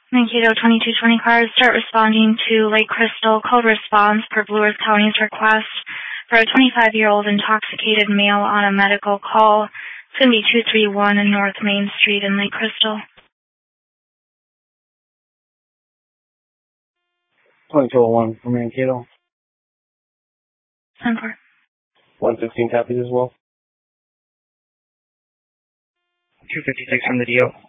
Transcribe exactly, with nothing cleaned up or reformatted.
Mankato twenty-two twenty cars, start responding to Lake Crystal. Code response per Blue Earth County's request for a twenty-five-year-old intoxicated male on a medical call. It's going to be two three one North Main Street in Lake Crystal. twenty-two oh one from Mankato. ten four. one fifteen copies as well. two fifty-six from the D O.